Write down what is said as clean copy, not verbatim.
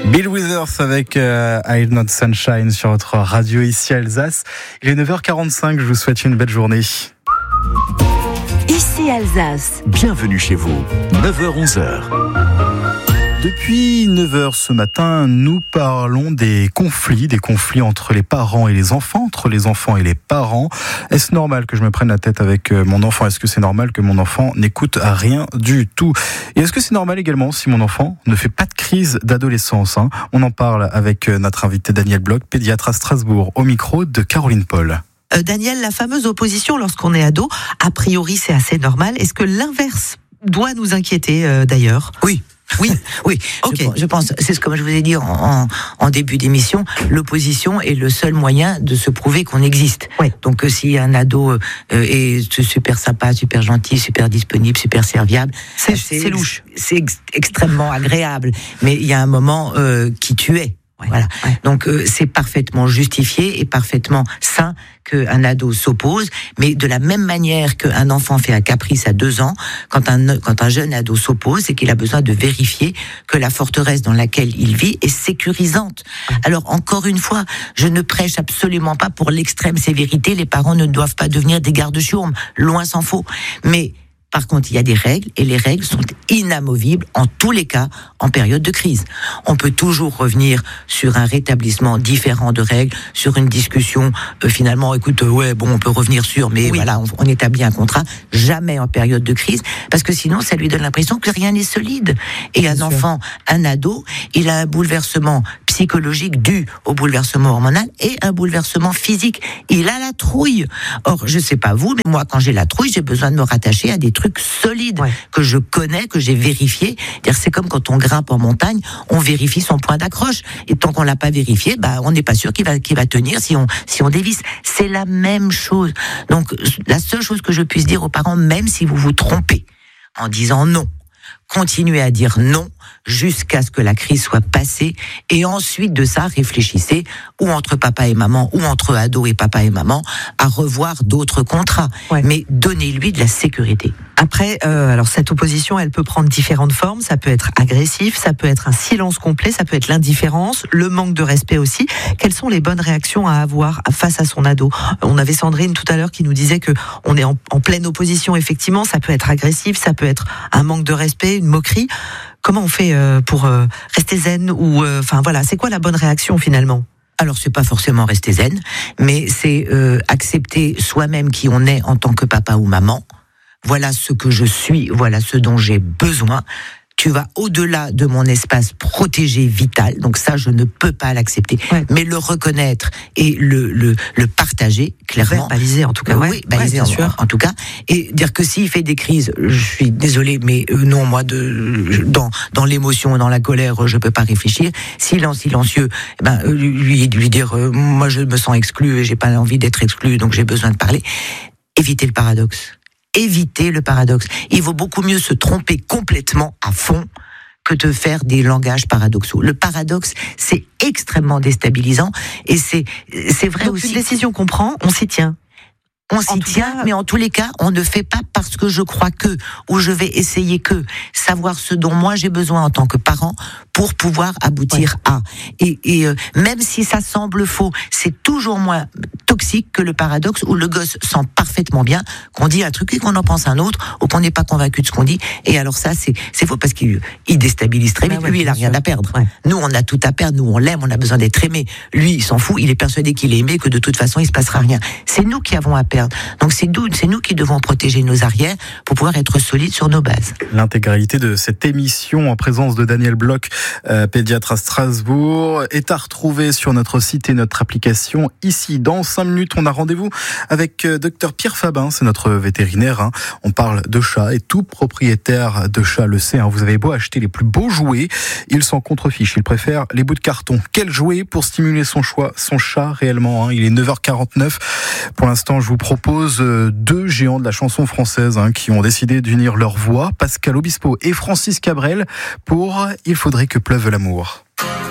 Bill Withers avec I'm Not Sunshine sur votre radio ici à Alsace. Il est 9h45, je vous souhaite une belle journée. Ici Alsace. Bienvenue chez vous, 9h-11h. Depuis 9h ce matin, nous parlons des conflits entre les parents et les enfants, entre les enfants et les parents. Est-ce normal que je me prenne la tête avec mon enfant ? Est-ce que c'est normal que mon enfant n'écoute rien du tout ? Et est-ce que c'est normal également si mon enfant ne fait pas de crise d'adolescence ? On en parle avec notre invité Daniel Bloch, pédiatre à Strasbourg, au micro de Caroline Paul. Daniel, la fameuse opposition lorsqu'on est ado, a priori c'est assez normal. Est-ce que l'inverse doit nous inquiéter d'ailleurs ? Oui. Okay. Je pense, c'est ce que je vous ai dit en début d'émission, l'opposition est le seul moyen de se prouver qu'on existe. Oui. Donc si un ado est super sympa, super gentil, super disponible, super serviable, c'est louche. C'est extrêmement agréable, mais il y a un moment qui tuait. Voilà. Ouais. Donc c'est parfaitement justifié et parfaitement sain qu'un ado s'oppose, mais de la même manière qu'un enfant fait un caprice à 2 ans, quand un jeune ado s'oppose, c'est qu'il a besoin de vérifier que la forteresse dans laquelle il vit est sécurisante. Alors encore une fois, je ne prêche absolument pas pour l'extrême sévérité, les parents ne doivent pas devenir des gardes-chiourmes, loin s'en faut, mais par contre, il y a des règles et les règles sont inamovibles en tous les cas en période de crise. On peut toujours revenir sur un rétablissement différent de règles, sur une discussion finalement, on peut revenir sur, mais voilà, on établit un contrat, jamais en période de crise, parce que sinon ça lui donne l'impression que rien n'est solide. Et un enfant, un ado, il a un bouleversement psychologique dû au bouleversement hormonal et un bouleversement physique. Il a la trouille. Or, je sais pas vous, mais moi quand j'ai la trouille, j'ai besoin de me rattacher à des trucs solides que je connais, que j'ai vérifiés. C'est comme quand on grimpe en montagne, on vérifie son point d'accroche. Et tant qu'on l'a pas vérifié, on n'est pas sûr qu'il va tenir si on dévisse. C'est la même chose. Donc, la seule chose que je puisse dire aux parents, même si vous vous trompez en disant non, continuez à dire non jusqu'à ce que la crise soit passée et ensuite de ça, réfléchissez ou entre papa et maman ou entre ado et papa et maman à revoir d'autres contrats. Mais donnez-lui de la sécurité. Après, alors cette opposition, elle peut prendre différentes formes. Ça peut être agressif, ça peut être un silence complet, ça peut être l'indifférence, le manque de respect aussi. Quelles sont les bonnes réactions à avoir face à son ado ? On avait Sandrine tout à l'heure qui nous disait que on est en pleine opposition. Effectivement, ça peut être agressif, ça peut être un manque de respect, une moquerie. Comment on fait pour rester zen ou c'est quoi la bonne réaction finalement ? Alors, c'est pas forcément rester zen, mais c'est accepter soi-même qui on est en tant que papa ou maman. Voilà ce que je suis, voilà ce dont j'ai besoin. Tu vas au-delà de mon espace protégé vital, donc ça je ne peux pas l'accepter. Mais le reconnaître et le partager clairement, baliser en tout cas. Baliser en tout cas, et dire que s'il fait des crises, je suis désolée, mais non, moi dans l'émotion, dans la colère, je peux pas réfléchir. Silencieux, lui dire moi je me sens exclu et j'ai pas envie d'être exclu, donc j'ai besoin de parler. Éviter le paradoxe. Éviter le paradoxe. Il vaut beaucoup mieux se tromper complètement à fond que de faire des langages paradoxaux. Le paradoxe, c'est extrêmement déstabilisant et c'est vrai. Donc, aussi. Une décision qu'on prend, on s'y tient. On s'y tient, mais en tous les cas, on ne fait pas parce que je crois que, ou je vais essayer que, savoir ce dont moi j'ai besoin en tant que parent pour pouvoir aboutir à. Et même si ça semble faux, c'est toujours moins toxique que le paradoxe où le gosse sent parfaitement bien qu'on dit un truc et qu'on en pense un autre, ou qu'on n'est pas convaincu de ce qu'on dit. Et alors ça, c'est faux parce qu'il déstabilise très vite. Lui, il a rien à perdre. Nous, on a tout à perdre. Nous, on l'aime, on a besoin d'être aimé. Lui, il s'en fout. Il est persuadé qu'il est aimé, que de toute façon, il se passera rien. C'est nous qui avons à perdre. Donc c'est nous qui devons protéger nos arrières pour pouvoir être solides sur nos bases. L'intégralité de cette émission en présence de Daniel Bloch, pédiatre à Strasbourg, est à retrouver sur notre site et notre application. Ici, dans 5 minutes, on a rendez-vous avec Dr Pierre Fabin, c'est notre vétérinaire. On parle de chats et tout propriétaire de chat le sait. Vous avez beau acheter les plus beaux jouets, il s'en contrefiche. Il préfère les bouts de carton. Quel jouet pour stimuler son chat réellement ? Il est 9h49. Pour l'instant, je vous propose 2 géants de la chanson française qui ont décidé d'unir leurs voix, Pascal Obispo et Francis Cabrel, pour Il faudrait que pleuve l'amour.